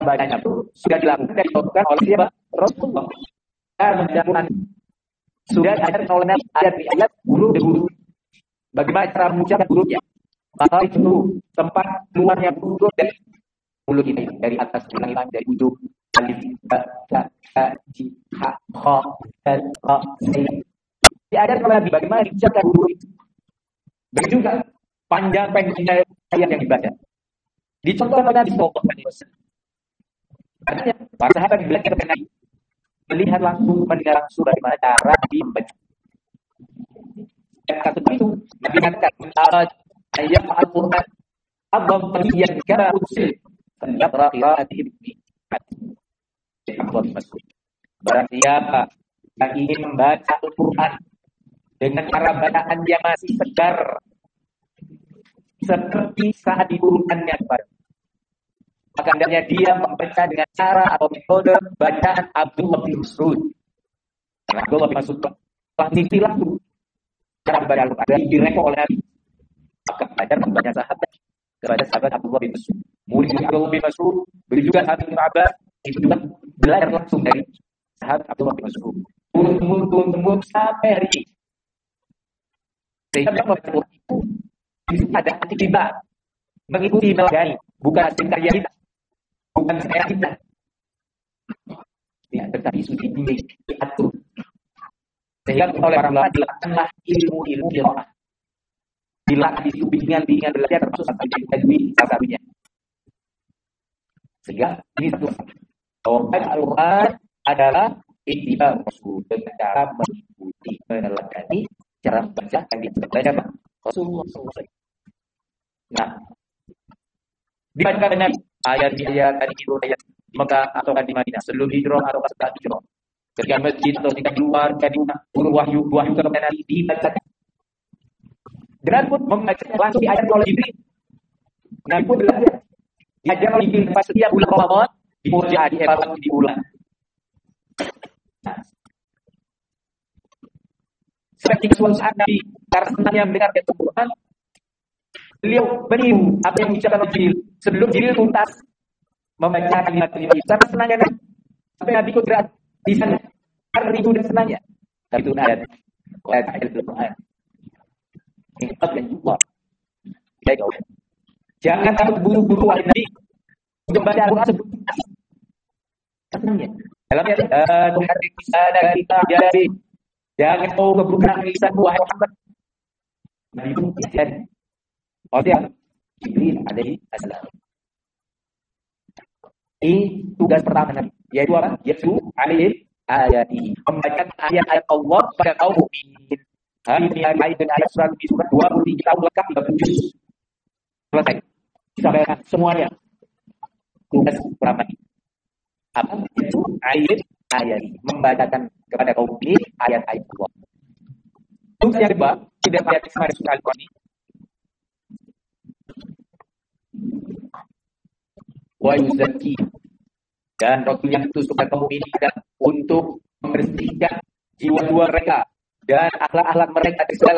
bacanya itu sudah dilakukan oleh siapa? Rasulullah. Dan sudah diajarkan oleh Nabi ayat guru dan guru. Bagaimana cara mengucapkan hurufnya? Maka itu tempat keluarnya huruf dari mulut kita, dari atas langit, dari ujung alif, ba, ta, ha, ji, ha, kha, dal, ra, sin. Diajarkan oleh Nabi bagaimana mengucapkan huruf itu. Begitu juga panjang pendeknya ayat yang dibaca. Dicontohkan oleh Nabi sallallahu alaihi wasallam. Artinya, para sahabat belajar dari Nabi, melihat langsung, mendengar langsung bagaimana cara dibaca. Kata itu, Nabi katakan ayat Al-Quran abang yang kata usil pendapat qiraatih bi. Barang siapa yang ingin membaca Al-Quran dengan cara bacaan yang masih segar seperti saat diturunkannya kepada, maka hendaknya dia membaca dengan cara atau metode bacaan Abdullah bin Mas'ud. Karena Abdullah bin Mas'ud telah ditilah cara membaca Al-Quran dan direko oleh Nabi. Maka belajar membaca sahabat kepada sahabat Abdullah bin Mas'ud. Murid Abdullah bin Mas'ud, beli juga sahabat Ibnu Abbas, itu juga belajar langsung dari sahabat Abdullah bin Mas'ud. Turun sampai hari ini. Sehingga membaca Al-Quran itu ada hati kita mengikuti melayani, bukan hasil karya kita, bukan saya kita. Ya, tetapi sudah diatur. Sehingga oleh para ulama dilakukanlah ilmu qiraah. Bila di bimbingan belajar termasuk sampai tajwid salah satunya. Sehingga ini satu bahwa Al-Quran adalah ittiba Rasul, dengan cara mengikuti, meneladani cara membaca yang dibaca Rasulullah SAW. Nah, dibaca dengan ayat-ayat tadi itu ayat di Mekah atau di Madinah sebelum hijrah atau setelah hijrah. Ketika masjid atau ketika di luar, ketika wahyu kepada Nabi dibaca. Dan pun membaca langsung diajar oleh Jibril. Nabi pun belajar. Diajar oleh Jibril pas setiap bulan Ramadan diulang, dievaluasi diulang. Nah, seperti suatu saat Nabi karena senangnya mendengar Al-Quran, beliau meniru apa yang diucapkan oleh Jibril sebelum Jibril tuntas membaca kalimat-kalimat itu. Karena senangnya kan sampai Nabi ikut gerak di sana karena itu dan senangnya. Tapi itu ayat Al-Quran. Jangan kamu buru-buru wahai Nabi untuk baca Al-Quran sebelum senangnya. Dalam ayat Tuhan dari kita jadi jangan kau keburukan lisan wahai Muhammad. Nabi pun jadi. Maksudnya Jibril alaihi assalam. Ini tugas pertama Nabi, yaitu apa? Yaitu alaihi ayati, membacakan ayat-ayat Allah pada kaum mukminin. Hari ini ayat dan ayat surat 23 tahun lengkap 30 juz. Selesai. Disampaikan semuanya. Tugas pertama ini. Apa? Yaitu ayat, membacakan kepada kaum mukminin ayat-ayat Allah. Tugas yang kedua, tidak ayat Ismail surat Al-Quran ini. Wa yuzakki, dan Rasul yang itu supaya kaum ini ada untuk membersihkan jiwa-jiwa mereka dan akhlak-akhlak mereka dari segala